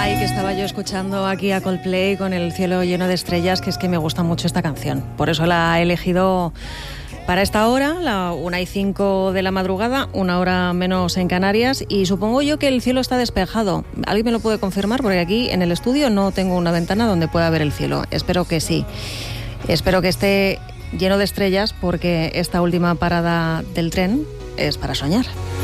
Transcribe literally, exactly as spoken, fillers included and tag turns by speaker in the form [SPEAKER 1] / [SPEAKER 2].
[SPEAKER 1] Ay, que estaba yo escuchando aquí a Coldplay con El cielo lleno de estrellas, que es que me gusta mucho esta canción. Por eso la he elegido para esta hora, la una y cinco de la madrugada, una hora menos en Canarias, y supongo yo que el cielo está despejado. ¿Alguien me lo puede confirmar? Porque aquí en el estudio no tengo una ventana donde pueda ver el cielo. Espero que sí. Espero que esté lleno de estrellas, porque esta última parada del tren es para soñar.